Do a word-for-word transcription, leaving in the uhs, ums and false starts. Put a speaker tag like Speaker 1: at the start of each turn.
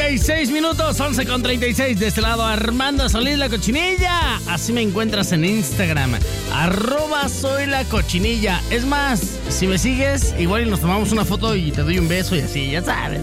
Speaker 1: y seis minutos, once con treinta y seis. De este lado, Armando Solís, la cochinilla. Así me encuentras en Instagram. Arroba soy la cochinilla. Es más, si me sigues, igual y nos tomamos una foto y te doy un beso y así, ya sabes.